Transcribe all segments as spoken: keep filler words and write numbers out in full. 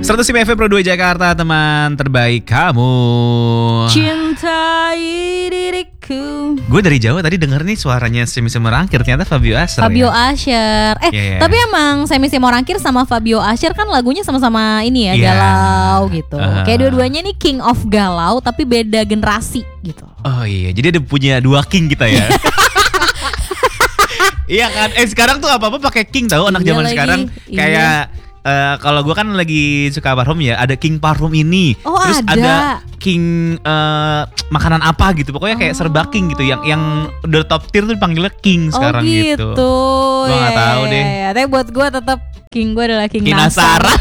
seratus lima F M Pro dua Jakarta, teman terbaik kamu. Cintai diriku. Gue dari jauh tadi denger nih suaranya Semi Semorangkir, ternyata Fabio Asher. Fabio ya? Asher. Eh, yeah, yeah. tapi emang Semi Semorangkir sama Fabio Asher kan lagunya sama-sama ini ya, yeah. galau gitu. Uh. Kayak dua-duanya nih king of galau tapi beda generasi gitu. Oh iya, jadi ada punya dua king kita ya. Iya kan? Eh sekarang tuh apa-apa pakai king tahu anak iya zaman lagi. sekarang. Iya. Kayak Uh, kalau gue kan lagi suka parfum ya, ada king parfum ini, oh, terus ada, ada king uh, makanan apa gitu, pokoknya kayak oh. serba king gitu, yang yang udah top tier tuh dipanggilnya king sekarang oh, gitu. gitu. Gue nggak yeah, tahu deh. Yeah. Tapi buat gue tetap king gue adalah king, king Nasar. Nasar.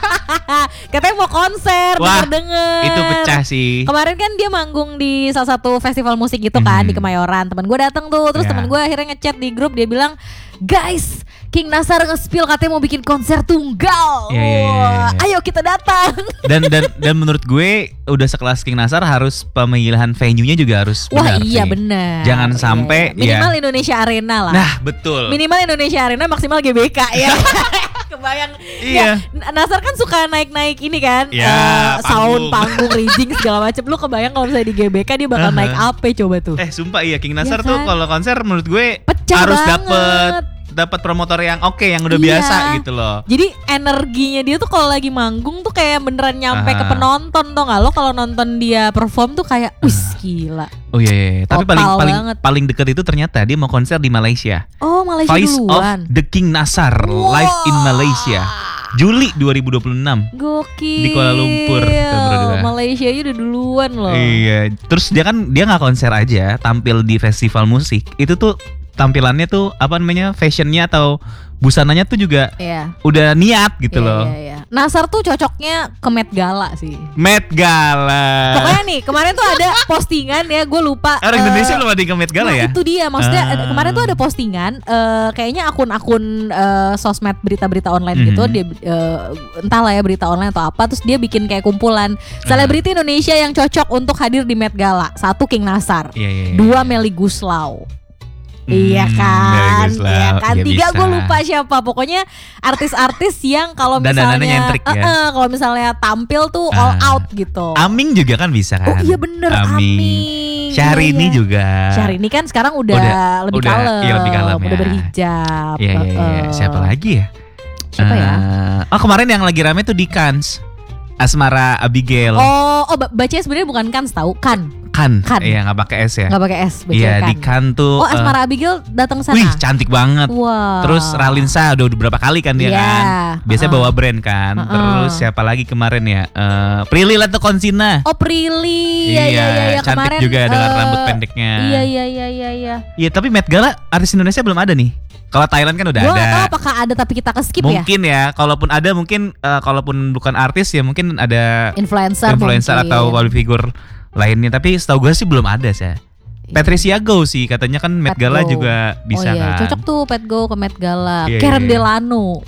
Katanya mau konser, wah, denger-denger. Itu pecah sih. Kemarin kan dia manggung di salah satu festival musik gitu kan, hmm. di Kemayoran. Temen gue datang tuh, terus yeah. temen gue akhirnya ngechat di grup, dia bilang, guys, King Nasar nge-spill katanya mau bikin konser tunggal. Yeah, yeah, yeah, yeah. Ayo kita datang. Dan dan dan menurut gue udah sekelas King Nasar harus pemilihan venue-nya juga harus wah, benar. Wah iya sih. benar. Jangan iya, sampai iya. Minimal ya. Indonesia Arena lah. Nah, betul. Minimal Indonesia Arena, maksimal G B K ya. Kebayang. Iya. Ya, Nasar kan suka naik-naik ini kan, ya, uh, panggung. sound panggung, rigging segala macam. Lu kebayang kalau misalnya di G B K dia bakal uh-huh. naik apa coba tuh? Eh, sumpah iya King Nasar ya, tuh kan? kalau konser menurut gue pecah harus banget. dapet dapat promotor yang oke, okay, yang udah iya. biasa gitu loh. Jadi energinya dia tuh kalau lagi manggung tuh kayak beneran nyampe uh. ke penonton, tau nggak? Lo kalau nonton dia perform tuh kayak, wis gila. Oh iya, iya. Tapi paling paling banget. paling deket itu ternyata dia mau konser di Malaysia. Oh, Malaysia Voice duluan. of the King Nasar wow. live in Malaysia. Juli dua ribu dua puluh enam. Gokil. Di Kuala Lumpur. Malaysia aja udah duluan loh. Iya. Terus dia kan dia nggak konser aja, tampil di festival musik. Itu tuh tampilannya tuh apa namanya, fashionnya atau busananya tuh juga iya. udah niat gitu iya, loh. Iya, iya. Nasar tuh cocoknya ke Met Gala sih. Met Gala. Pokoknya nih kemarin tuh ada postingan ya, gue lupa. Orang uh, Indonesia belum ada ke Met Gala nah ya? Itu dia, maksudnya uh. kemarin tuh ada postingan, uh, kayaknya akun-akun uh, sosmed berita-berita online mm-hmm. gitu, dia uh, entahlah ya berita online atau apa, terus dia bikin kayak kumpulan selebriti uh. Indonesia yang cocok untuk hadir di Met Gala. Satu King Nasar, yeah, yeah, yeah. dua Melly Guslau. Hmm, iya kan, iya kan. Ya Tiga bisa. gue lupa siapa. Pokoknya artis-artis yang kalau misalnya, nyentrik, ya? uh, uh, kalau misalnya tampil tuh all uh, out gitu. Aming juga kan bisa kan? Oh iya bener, Aming. Aming. Syahrini iya. juga. Syahrini kan sekarang udah, udah lebih udah, kalem, iya, lebih kalem udah ya. berhijab. Iya, iya, iya. Uh, Siapa lagi ya? Siapa uh, ya? Oh kemarin yang lagi rame tuh di Cannes, Asmara Abigail. Oh, oh bacanya sebenarnya bukan Cannes tahu, kan? Kan, kan. Iya nggak pakai S ya? Nggak pakai S, iya kan. di Kan tuh. Oh Asmara uh, Abigail datang sana. Wih cantik banget. Wow. Terus Ralinsa udah beberapa kali kan dia yeah. kan. Biasanya uh, bawa brand kan. Uh, uh. Terus siapa lagi kemarin ya? Uh, Prilly Latuconsina. Oh Prilly. Iya, iya, iya, iya. Cantik kemarin, juga uh, dengan rambut pendeknya. Iya iya iya iya. Iya, iya tapi Met Gala artis Indonesia belum ada nih. Kalau Thailand kan udah gua ada. Gue gak tahu apakah ada tapi kita ke-skip mungkin ya. Mungkin ya. Kalaupun ada mungkin uh, kalaupun bukan artis ya mungkin ada influencer, influencer mungkin. atau public figure lainnya. Tapi setahu gue sih belum ada sih. Patricia Go sih katanya kan Met Gala juga bisa oh, iya. kan. Cocok tuh Pat Go ke Met Gala. Yeah, Karen yeah. Delano.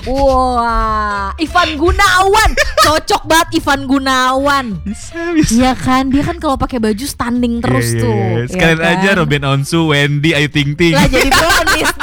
Wah, Ivan Gunawan. Cocok banget Ivan Gunawan. Bisa, bisa. Iya kan, dia kan kalau pakai baju standing terus yeah, tuh. Yeah, yeah. Sekalian ya kan? aja Robin Onsu, Wendy, Ayu Ting Ting. Lah jadi brownies